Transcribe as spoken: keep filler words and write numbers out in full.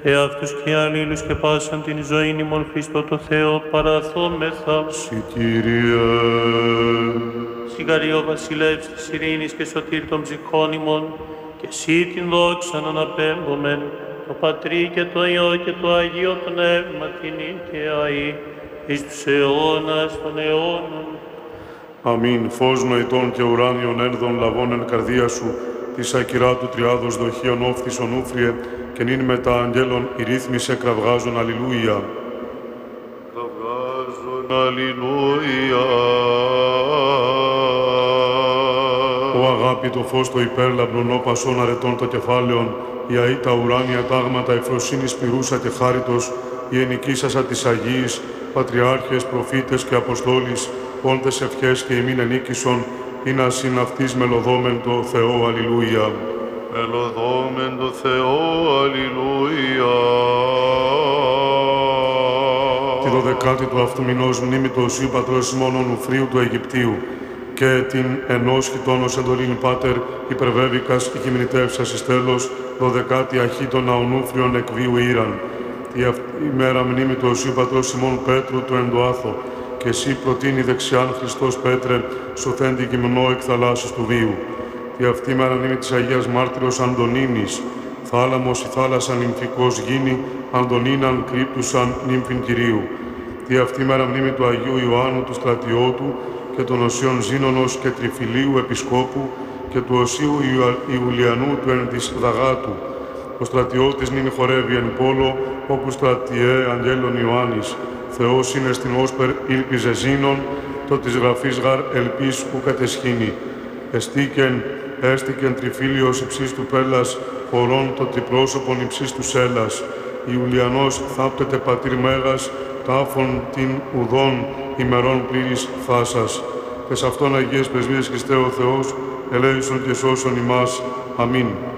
εαυτούς και αλλήλους και πάσαν την ζωήν ημών Χριστό το Θεό παραθόμεθα. Συ Κύριε. Συγχαρεί ο βασιλεύς της ειρήνης και σωτήρ των ψυχών ημών, και εσύ την δόξα να αναπέμπομεν, το Πατρί και το Υιό και το Αγίο Πνεύμα την και αεί, εις τους αιώνας των αιώνων. Αμήν. Φως νοητών και ουράνιων ένδων λαβών εν καρδία σου, της ακυρά του τριάδος δοχείων όφθησον ούφριε, και νυν μετά αγγέλων η ρύθμισε κραυγάζων αλληλούια. Κραυγάζων αλληλούια. Ο αγάπη το φως το υπέρλαμπνον όπασον αρετών το κεφάλαιον, η αή τα ουράνια τάγματα ευφροσύνης πυρούσα και χάριτος, η ενοικήσασα της Αγίης, πατριάρχες, προφήτες και αποστόλης, όντες ευχές και ημίν ενίκησον, είναι συν αυτής μελωδόμεν το Θεό, αλληλούια. Μελωδόμεν το Θεό, αλληλούια. Τη δωδεκάτη του αυτού μηνός μνήμη του Οσίου Πατρός ημών Ονουφρίου του Αιγυπτίου, και την ενός χιτώνος εντολήν πάτερ υπερβέβηκας οικημνητεύσας εις τέλος, δωδεκάτη αχήτων αονούφριον εκ βίου ήραν. Τη αυτή ημέρα μνήμη του Οσίου Πατρός ημών Πέτρου του εντοάθο, και εσύ προτείνει δεξιάν Χριστός Πέτρε, σωθέντη γυμνό εκ θαλάσσης του βίου. Τη αυτή μέρα μνήμη της Αγίας Μάρτυρος Αντωνίνης, θάλαμος η θάλασσα νυμφικός γίνει, Αντωνίναν κρύπτουσαν νύμφην Κυρίου. Τη αυτή μέρα μνήμη του Αγίου Ιωάννου του Στρατιώτου και των Οσίων Ζήνωνος και Τριφυλίου Επισκόπου και του Οσίου Ιουλιανού του εν της Δαγάτου. Ο στρατιώτης νυν χορεύει εν πόλο, όπου στρατιέ αγγέλων Ιωάννης. Θεός είναι στην όσπερ ήλπιζε ζήνων, το της γραφής γαρ ελπίς ου κατεσχήνει. Εστίκεν, έστικεν τριφύλιος υψής του πέλας, χωρών το τριπρόσωπον υψής του σέλας. Ιουλιανός θάπτεται πατήρ μέγας, τάφων την ουδών ημερών πλήρης φάσας. Τες αυτόν Αγίες Πρεσβείες Χριστέ ο Θεός, ελέησον και σώσον ημάς. Αμήν.